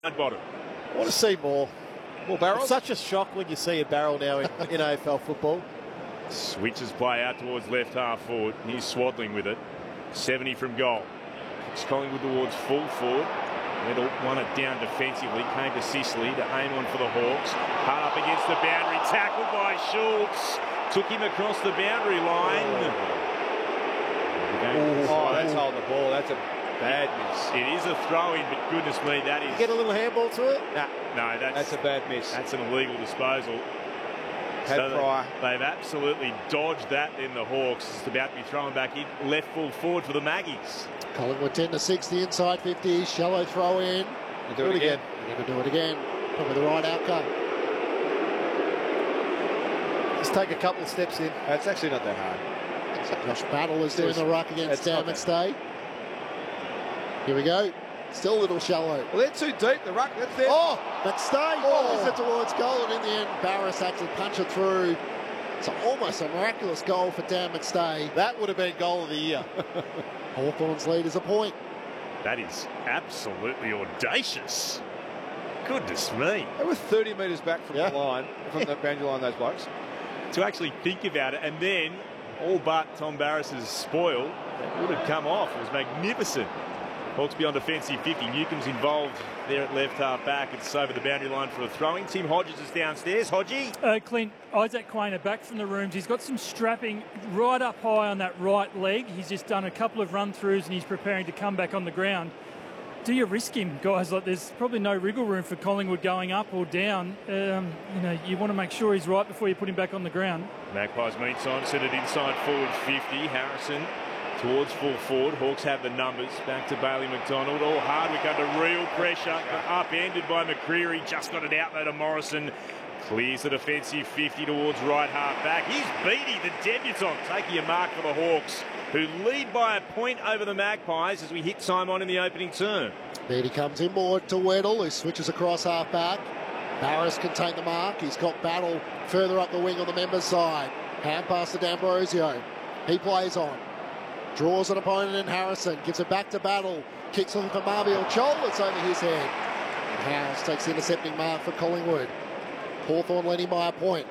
bottom. I want to see more. More barrels? It's such a shock when you see a barrel now in AFL football. Switches play out towards left half forward. He's Swadling with it. 70 from goal. It's Collingwood towards full forward. Medal won it down defensively. Came to Sicily to aim on for the Hawks. Hard up against the boundary. Tackled by Schultz. Took him across the boundary line. Oh, that's holding the ball. That's a bad miss. It is a throw-in, but goodness me, that is... Get a little handball to it? Nah, no, that's a bad miss. That's an illegal disposal. Pat Pryor. They've absolutely dodged that in the Hawks. It's about to be thrown back in. Left full forward for the Maggies. Collingwood 10-6, the inside 50. Shallow throw in. Do it again. They're going to do it again. Probably the right outcome. Just take a couple of steps in. It's actually not that hard. Josh Battle is doing the ruck against Dan McStay. Here we go. Still a little shallow. Well, they're too deep. The ruck, that's there. Oh, McStay is it towards goal, and in the end, Barras actually punch it through. It's almost a miraculous goal for Dan McStay. That would have been goal of the year. Hawthorn's lead is a point. That is absolutely audacious. Goodness me. They were 30 metres back from the line, from the boundary line, those blokes. To actually think about it, and then all but Tom Barris's spoil, that would have come off. It was magnificent. Hawks beyond defensive 50. Newcomb's involved there at left half back. It's over the boundary line for a throwing. Tim Hodges is downstairs. Hodgie. Clint, Isaac Quainer back from the rooms. He's got some strapping right up high on that right leg. He's just done a couple of run-throughs and he's preparing to come back on the ground. Do you risk him, guys? Like, there's probably no wriggle room for Collingwood going up or down. You want to make sure he's right before you put him back on the ground. Magpies meantime set it inside forward 50. Harrison towards full forward. Hawks have the numbers. Back to Bailey McDonald. All Hardwick under real pressure. Upended by McCreery. Just got it out there to Morrison. Clears the defensive 50 towards right half back. Here's Beattie, the debutant, taking a mark for the Hawks, who lead by a point over the Magpies as we hit time on in the opening term. Beattie comes inboard to Weddle, who switches across half back. Barras can take the mark. He's got Battle further up the wing on the members' side. Hand pass to D'Ambrosio. He plays on. Draws an opponent in Harrison. Gives it back to Battle. Kicks on for Marviel Chol. It's over his head. Howes takes the intercepting mark for Collingwood. Hawthorn leading by a point.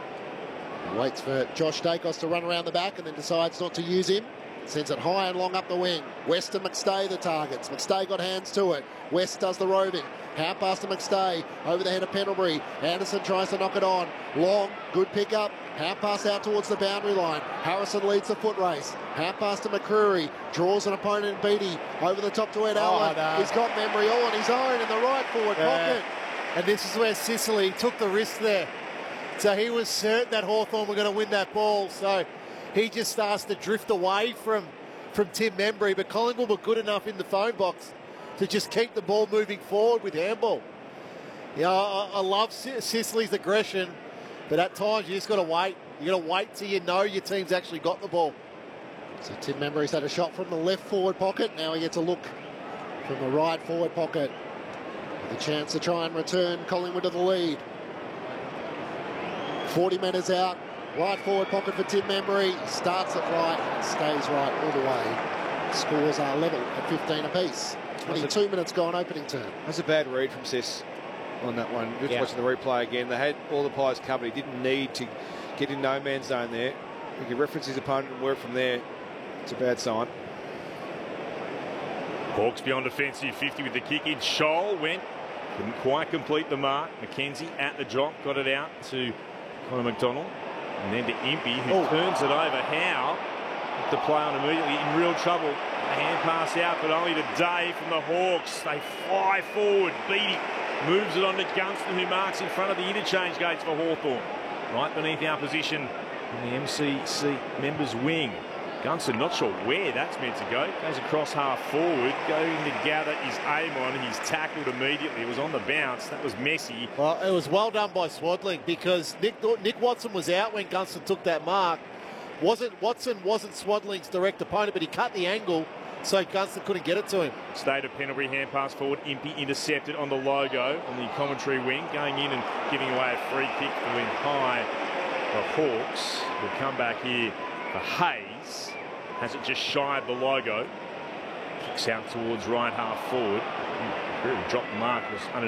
He waits for Josh Dacos to run around the back and then decides not to use him. Sends it high and long up the wing. West and McStay the targets. McStay got hands to it. West does the roving. Hand pass to McStay. Over the head of Pendlebury. Anderson tries to knock it on. Long. Good pick-up. Hand pass out towards the boundary line. Harrison leads the foot race. Hand pass to McCreery. Draws an opponent in Beattie. Over the top to Ed Allen. No. He's got memory all on his own in the right forward pocket. And this is where Sicily took the risk there. So he was certain that Hawthorn were going to win that ball. So he just starts to drift away from Tim Membry. But Collingwood were good enough in the phone box to just keep the ball moving forward with handball. I love Sicily's aggression, but at times you just got to wait. You got to wait till you know your team's actually got the ball. So Tim Membry's had a shot from the left forward pocket. Now he gets a look from the right forward pocket. With a chance to try and return Collingwood to the lead. 40 metres out. Right forward pocket for Tim Membry. Starts it right and stays right all the way. Scores are level at 15 apiece. 22 minutes gone opening turn. That's a bad read from Sis on that one. Just watching the replay again. They had all the Pies covered. He didn't need to get in no man's zone there. He could reference his opponent and work from there. It's a bad sign. Hawks beyond defensive 50 with the kick in. Scholl couldn't quite complete the mark. McKenzie at the drop, got it out to Connor McDonald. And then to Impey, who turns it over. Howe to play on immediately, in real trouble. A hand pass out, but only to Dave from the Hawks. They fly forward. Beattie moves it on to Gunston, who marks in front of the interchange gates for Hawthorn. Right beneath our position in the MCC members' wing. Gunston not sure where that's meant to go. Goes across half forward, going to gather his aim on. He's tackled immediately. It was on the bounce. That was messy. Well, it was well done by Swadling because Nick Watson was out when Gunston took that mark. Watson wasn't Swadling's direct opponent, but he cut the angle so Gunston couldn't get it to him. State of Pendlebury, hand pass forward. Impey intercepted on the logo on the commentary wing, going in and giving away a free kick to win high. The Hawks will come back here for Hayes. Has it just shy of the logo. Kicks out towards right half forward. Really dropped the mark. Was